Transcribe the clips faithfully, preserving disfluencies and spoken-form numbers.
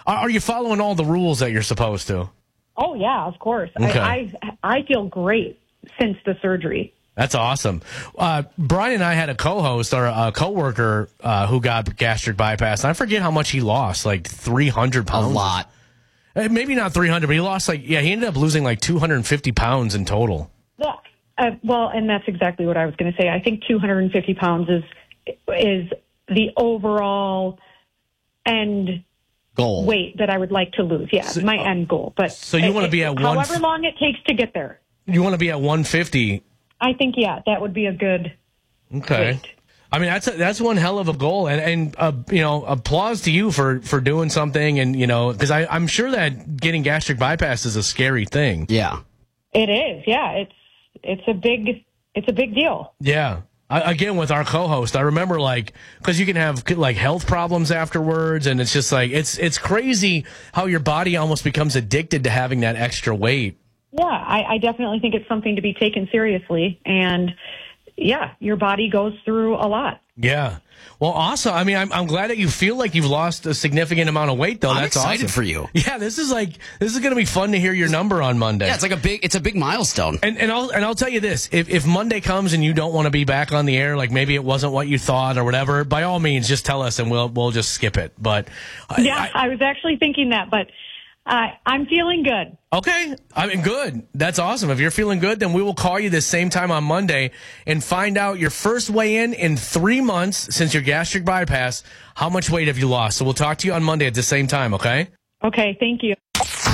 Are, are you following all the rules that you're supposed to? Oh, yeah, of course. Okay. I, I I feel great since the surgery. That's awesome. Uh, Brian and I had a co-host or a co-worker uh, who got gastric bypass. And I forget how much he lost, like three hundred pounds. A lot. Uh, Maybe not three hundred, but he lost like, yeah, he ended up losing like two hundred fifty pounds in total. Yeah. Uh, well, and that's exactly what I was going to say. I think two hundred fifty pounds is is the overall end Goal. weight that I would like to lose. Yeah, So- my end goal. But So you it- wanna be it- at one however f- long it takes to get there. You want to be at one fifty. I think, yeah, that would be a good Okay. weight. I mean, that's a, that's one hell of a goal, and and uh, you know, applause to you for, for doing something, and you know, because I'm sure that getting gastric bypass is a scary thing. Yeah. It is, yeah. It's it's a big it's a big deal. Yeah. I, again, with our co-host, I remember like because you can have like health problems afterwards, and it's just like it's it's crazy how your body almost becomes addicted to having that extra weight. Yeah, I, I definitely think it's something to be taken seriously, and yeah, your body goes through a lot. Yeah. Well, awesome. I mean, I'm, I'm glad that you feel like you've lost a significant amount of weight, though. I'm That's excited awesome for you. Yeah, this is like this is going to be fun to hear your number on Monday. Yeah, it's like a big, it's a big milestone. And and I'll and I'll tell you this: if if Monday comes and you don't want to be back on the air, like maybe it wasn't what you thought or whatever, by all means, just tell us and we'll we'll just skip it. But I- Yeah, I, I was actually thinking that, but uh, I'm feeling good. okay, I mean, good. That's awesome. If you're feeling good, then we will call you this same time on Monday and find out your first weigh in in three months since your gastric bypass. How much weight have you lost? So we'll talk to you on Monday at the same time. Okay. Okay, thank you.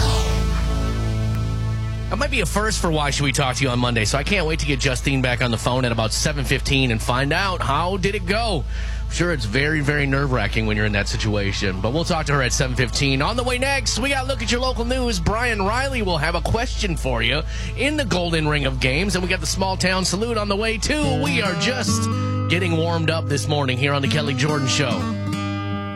That might be a first for Why Should We Talk to You on Monday, so I can't wait to get Justine back on the phone at about seven fifteen and find out how did it go. I'm sure it's very, very nerve-wracking when you're in that situation, but we'll talk to her at seven fifteen. On the way next, we got to look at your local news. Brian Riley will have a question for you in the golden ring of games, and we got the small town salute on the way, too. We are just getting warmed up this morning here on the Kelly Jordan Show.